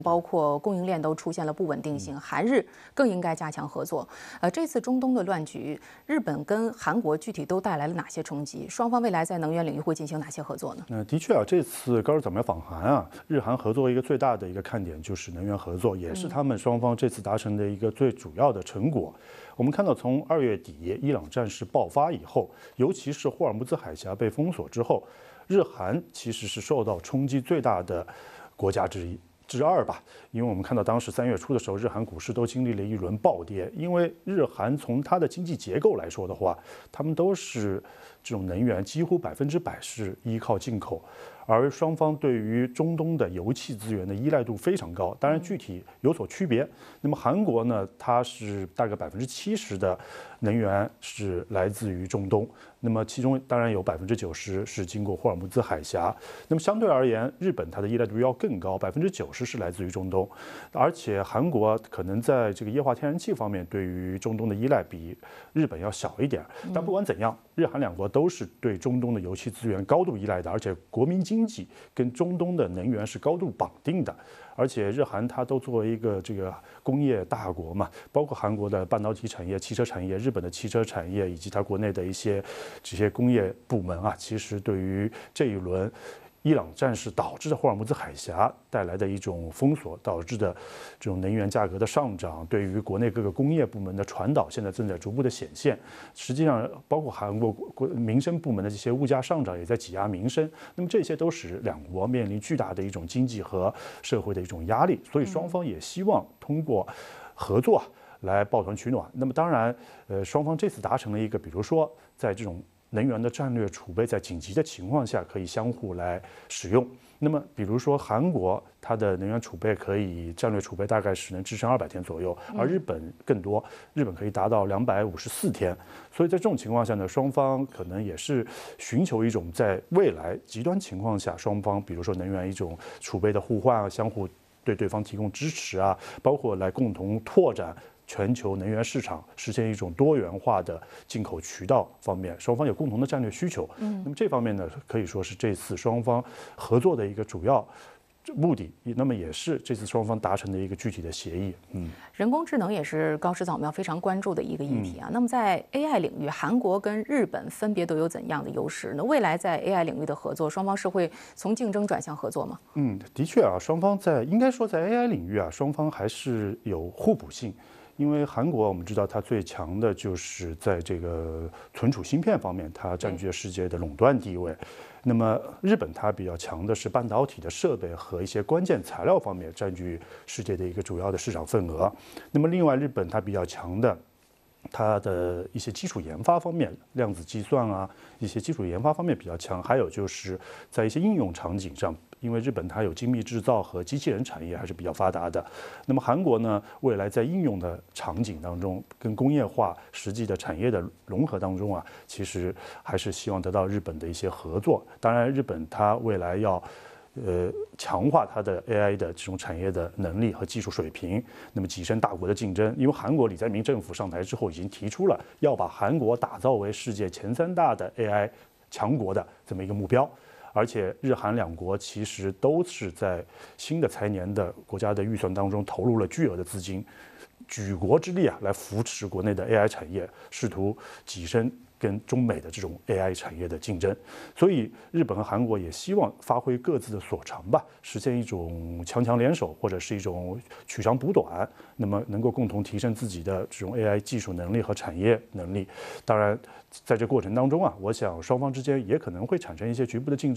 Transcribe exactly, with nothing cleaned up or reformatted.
包括供应链都出现了不稳定性，韩日更应该加强合作。呃，这次中东的乱局，日本跟韩国具体都带来了哪些冲击？双方未来在能源领域会进行哪些合作呢？ 那的确啊，这次高市早苗访韩啊，日韩合作一个最大的一个看点就是能源合作，也是他们双方这次达成的一个最主要的成果。我们看到，从二月底伊朗战事爆发以后，尤其是霍尔木兹海峡被封锁之后，日韩其实是受到冲击最大的国家之一。之二吧，因为我们看到当时三月初的时候，日韩股市都经历了一轮暴跌。因为日韩从它的经济结构来说的话，他们都是这种能源几乎百分之百是依靠进口，而双方对于中东的油气资源的依赖度非常高。当然具体有所区别。那么韩国呢，它是大概百分之七十的能源是来自于中东，那么其中当然有百分之九十是经过霍尔木兹海峡。那么相对而言，日本它的依赖度要更高，百分之九十是来自于中东，而且韩国可能在这个液化天然气方面对于中东的依赖比日本要小一点。但不管怎样，日韩两国都是对中东的油气资源高度依赖的，而且国民经济跟中东的能源是高度绑定的。而且日韩它都作为一个这个工业大国嘛，包括韩国的半导体产业、汽车产业、日本的汽车产业以及它国内的一些这些工业部门啊，其实对于这一轮伊朗战事导致的霍尔木兹海峡带来的一种封锁，导致的这种能源价格的上涨，对于国内各个工业部门的传导，现在正在逐步的显现。实际上，包括韩国国民生部门的这些物价上涨，也在挤压民生。那么这些都使两国面临巨大的一种经济和社会的一种压力。所以双方也希望通过合作来抱团取暖。那么当然，呃，双方这次达成了一个，比如说在这种能源的战略储备在紧急的情况下可以相互来使用。那么，比如说韩国它的能源储备可以战略储备大概是能支撑二百天左右，而日本更多，日本可以达到两百五十四天。所以在这种情况下呢，双方可能也是寻求一种在未来极端情况下，双方比如说能源一种储备的互换啊，相互对对方提供支持啊，包括来共同拓展全球能源市场，实现一种多元化的进口渠道方面，双方有共同的战略需求。嗯，那么这方面呢，可以说是这次双方合作的一个主要目的，那么也是这次双方达成的一个具体的协议。嗯， 人工智能也是高市早苗非常关注的一个议题啊。嗯、那么在 A I 领域，韩国跟日本分别都有怎样的优势呢？未来在 A I 领域的合作，双方是会从竞争转向合作吗？ 嗯，的确啊，双方在应该说在 A I 领域啊，双方还是有互补性。因为韩国我们知道它最强的就是在这个存储芯片方面，它占据了世界的垄断地位。那么日本它比较强的是半导体的设备和一些关键材料方面，占据世界的一个主要的市场份额。那么另外日本它比较强的，它的一些基础研发方面，量子计算啊，一些基础研发方面比较强。还有就是在一些应用场景上，因为日本它有精密制造和机器人产业还是比较发达的。那么韩国呢，未来在应用的场景当中，跟工业化实际的产业的融合当中啊，其实还是希望得到日本的一些合作。当然，日本它未来要呃，强化它的 A I 的这种产业的能力和技术水平，那么跻身大国的竞争。因为韩国李在明政府上台之后，已经提出了要把韩国打造为世界前三大的 A I 强国的这么一个目标。而且日韩两国其实都是在新的财年的国家的预算当中投入了巨额的资金，举国之力啊，来扶持国内的 A I 产业，试图跻身跟中美的这种 A I 产业的竞争。所以日本和韩国也希望发挥各自的所长吧，实现一种强强联手，或者是一种取长补短，那么能够共同提升自己的这种 A I 技术能力和产业能力。当然，在这过程当中啊，我想双方之间也可能会产生一些局部的竞争。